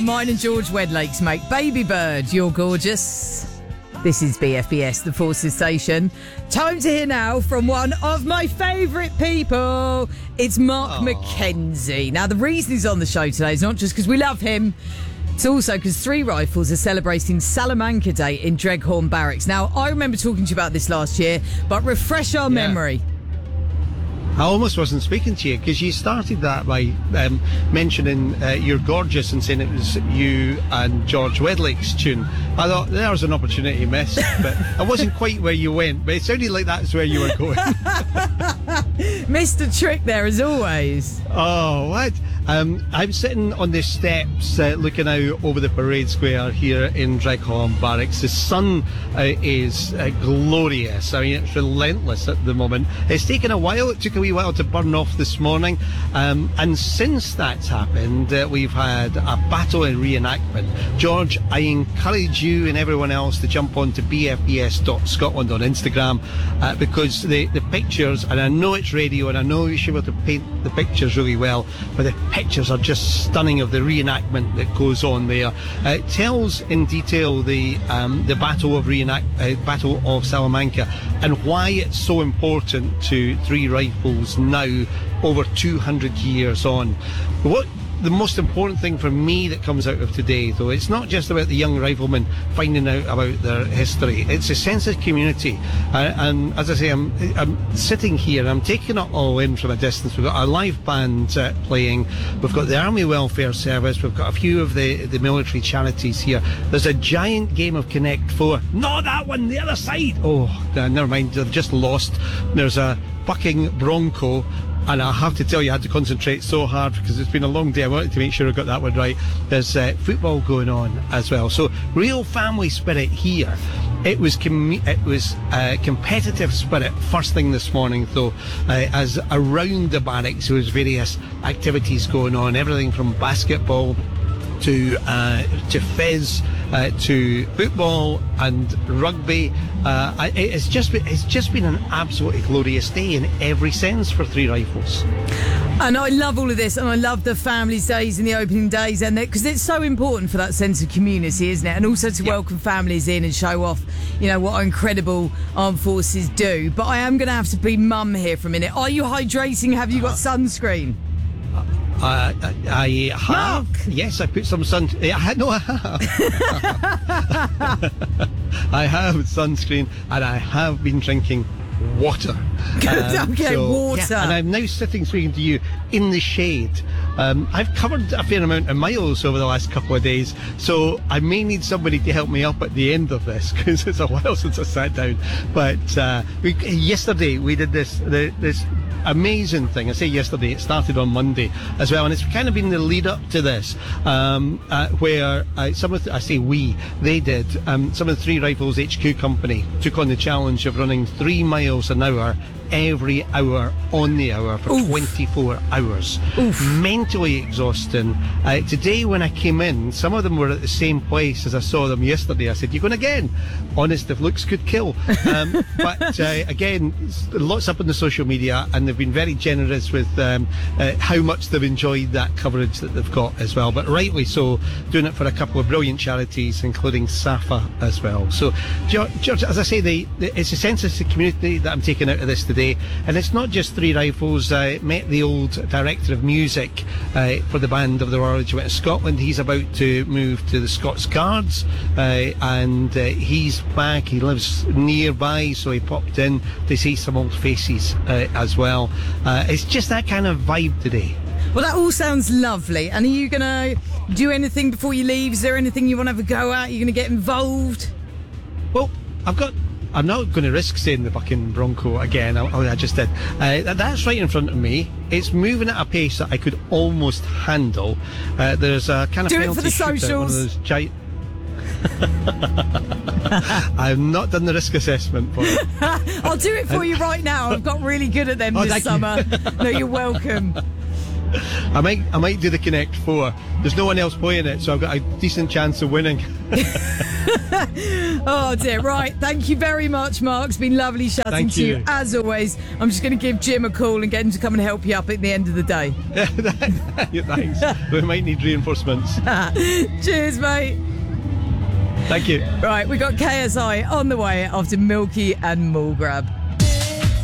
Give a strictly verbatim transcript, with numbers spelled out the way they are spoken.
mine and George Wedlake's mate. Baby Bird, you're gorgeous. This is B F B S, the Forces Station. Time to hear now from one of my favourite people. It's Mark Aww. McKenzie. Now, the reason he's on the show today is not just because we love him. It's also because Three Rifles are celebrating Salamanca Day in Dreghorn Barracks. Now, I remember talking to you about this last year, but refresh our yeah. memory. I almost wasn't speaking to you because you started that by um, mentioning uh, You're Gorgeous and saying it was you and George Wedlake's tune. I thought there was an opportunity missed, but I wasn't quite where you went, but it sounded like that's where you were going. Missed a trick there as always. Oh, what? Um, I'm sitting on the steps uh, looking out over the parade square here in Dreghorn Barracks. The sun uh, is uh, glorious. I mean, it's relentless at the moment. It's taken a while. It took a wee while to burn off this morning. Um, and since that's happened, uh, we've had a battle and reenactment. George, I encourage you and everyone else to jump on to b f b s dot scotland on Instagram uh, because the, the pictures, and I know it's radio and I know you should be able to paint the pictures really well, but the pictures are just stunning of the reenactment that goes on there. Uh, it tells in detail the um, the Battle of Reenact uh, Battle of Salamanca and why it's so important to Three Rifles now, over two hundred years on. What the most important thing for me that comes out of today, though, it's not just about the young riflemen finding out about their history. It's a sense of community. Uh, and as I say, I'm, I'm sitting here and I'm taking it all in from a distance. We've got a live band uh, playing. We've got the Army Welfare Service. We've got a few of the, the military charities here. There's a giant game of Connect Four. No, that one, the other side. Oh, uh, never mind. They've just lost. There's a bucking bronco. And I have to tell you, I had to concentrate so hard because it's been a long day. I wanted to make sure I got that one right. There's uh, football going on as well. So real family spirit here. It was com- it was uh, competitive spirit first thing this morning, though, uh, as around the barracks there was various activities going on, everything from basketball to uh, to fizz, uh, to football and rugby. Uh, it's just been, it's just been an absolutely glorious day in every sense for Three Rifles. And I love all of this, and I love the families' days and the opening days, and because it's so important for that sense of community, isn't it? And also to yeah. welcome families in and show off, you know, what our incredible armed forces do. But I am going to have to be mum here for a minute. Are you hydrating? Have you got sunscreen? Uh, I have. Mark. Yes, I put some sun. I no, I have. I have sunscreen, and I have been drinking water. Um, okay, so, water. Yeah, and I'm now sitting speaking to you in the shade. Um, I've covered a fair amount of miles over the last couple of days, so I may need somebody to help me up at the end of this because it's a while since I sat down. But uh, we, yesterday we did this the, this amazing thing. I say yesterday, it started on Monday as well, and it's kind of been the lead up to this, um, uh, where uh, some of the, I say we, they did. Um, some of the Three Rifles H Q company took on the challenge of running three miles an hour every hour on the hour for Oof. twenty-four hours. Oof. Mentally exhausting. Uh, today when I came in, some of them were at the same place as I saw them yesterday. I said, "You going again?" Honest, if looks could kill. Um, but uh, again, lots up on the social media, and they've been very generous with um, uh, how much they've enjoyed that coverage that they've got as well. But rightly so, doing it for a couple of brilliant charities, including SAFA as well. So, George, as I say, the, the, it's a sense of the community that I'm taking out of this today. And it's not just Three Rifles. I met the old director of music uh, for the band of the Royal Regiment of Scotland. He's about to move to the Scots Guards, uh, and uh, he's back. He lives nearby, so he popped in to see some old faces uh, as well. Uh, it's just that kind of vibe today. Well, that all sounds lovely. And are you going to do anything before you leave? Is there anything you want to have a go at? Are you going to get involved? Well, I've got... I'm not going to risk saying the bucking bronco again. I, I just did. Uh, that's right in front of me. It's moving at a pace that I could almost handle. Uh, there's a kind of do penalty it for the socials. Gi- I've not done the risk assessment for it. I'll do it for you right now. I've got really good at them oh, this summer. You. No, you're welcome. I might I might do the Connect Four. There's no one else playing it, so I've got a decent chance of winning. Oh dear, right. Thank you very much, Mark. It's been lovely chatting Thank to you. you. As always, I'm just going to give Jim a call and get him to come and help you up at the end of the day. Thanks. We might need reinforcements. Cheers, mate. Thank you. Right, we got K S I on the way after Milky and Mall Grab.